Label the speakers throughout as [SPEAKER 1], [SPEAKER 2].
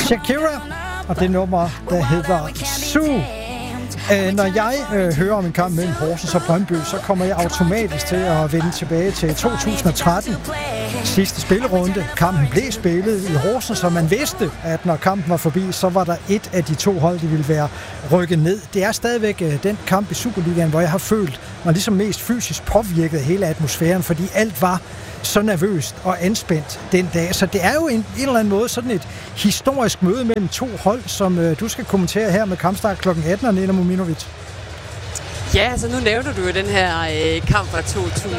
[SPEAKER 1] Shakira, og det nummer, der hedder Sue. Når jeg hører om en kamp mellem Horsens og Brøndby, så kommer jeg automatisk til at vende tilbage til 2013. Sidste spillerunde. Kampen blev spillet i Horsens, så man vidste, at når kampen var forbi, så var der et af de to hold, der ville være rykket ned. Det er stadigvæk den kamp i Superligaen, hvor jeg har følt mig ligesom mest fysisk påvirket af hele atmosfæren, fordi alt var så nervøst og anspændt den dag. Så det er jo en eller anden måde sådan et historisk møde mellem to hold, som du skal kommentere her med kampstart kl. 18, Nena Muminovic.
[SPEAKER 2] Ja, altså nu nævner du jo den her kamp fra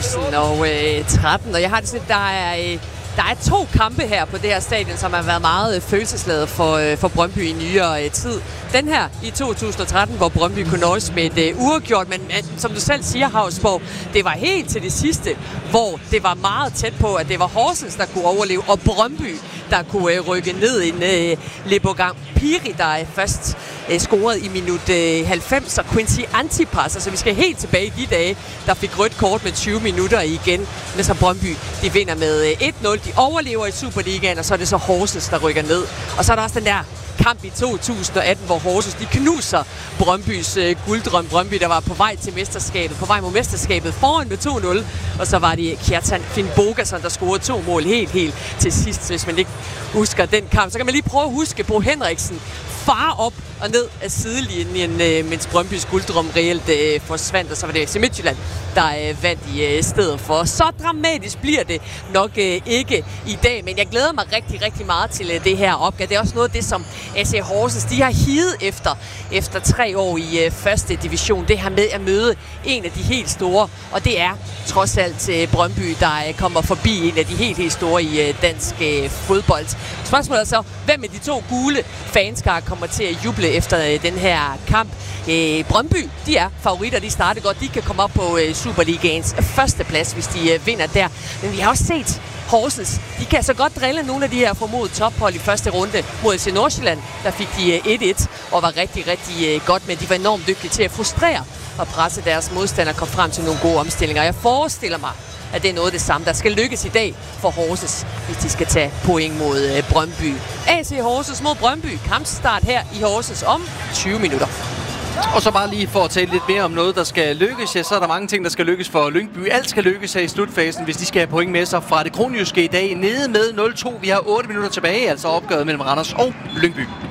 [SPEAKER 2] 2013, og jeg har det sådan, der er to kampe her på det her stadion, som har været meget følelsesladet for Brøndby i nyere tid. Den her i 2013, hvor Brøndby kunne nøjes med et uafgjort, men som du selv siger, Hausborg, det var helt til det sidste, hvor det var meget tæt på, at det var Horsens, der kunne overleve, og Brøndby, der kunne rykke ned i en Lebogang. Piri, der først scorede i minut 90, og Quincy Antipas, altså vi skal helt tilbage i de dage, der fik rødt kort med 20 minutter igen, men så Brøndby, de vinder med 1-0, de overlever i Superligaen, og så er det så Horsens, der rykker ned. Og så er der også den der kamp i 2018, hvor Horsens, de knuser Brøndbys gulddrøm. Brøndby, der var på vej til mesterskabet, på vej mod mesterskabet, foran med 2-0, og så var det Kjartan Finnbogason, der scorede 2 mål helt til sidst, hvis man ikke husker den kamp. Så kan man lige prøve at huske Bo Henriksen far op og ned af sidelinjen, mens Brøndbys gulddrøm reelt forsvandt, og så var det FC Midtjylland, der vandt i stedet for. Så dramatisk bliver det nok ikke i dag, men jeg glæder mig rigtig meget til det her opgør. Det er også noget af det, som AC Horsens, de har higet efter 3 år i første division. Det her med at møde en af de helt store, og det er trods alt Brøndby, der kommer forbi en af de helt store i dansk fodbold. Spørgsmålet er så, hvem af de to gule fanskar kommer til at juble efter den her kamp? Brøndby, de er favoritter, de starter godt. De kan komme op på Superligaens første plads, hvis de vinder der. Men vi har også set Horsens, de kan så godt drille nogle af de her formodet tophold i første runde mod FC Nordsjælland. Der fik de 1-1 og var rigtig godt med. De var enormt dygtige til at frustrere og presse deres modstandere, kom frem til nogle gode omstillinger. Jeg forestiller mig, at det er noget af det samme, der skal lykkes i dag for Horsens, hvis de skal tage point mod Brøndby. AC Horsens mod Brøndby. Kampstart her i Horsens om 20 minutter.
[SPEAKER 3] Og så bare lige for at tale lidt mere om noget, der skal lykkes, ja, så er der mange ting, der skal lykkes for Lyngby. Alt skal lykkes her i slutfasen, hvis de skal have point med sig fra det kronjyske i dag. Nede med 0-2. Vi har 8 minutter tilbage, altså opgøret mellem Randers og Lyngby.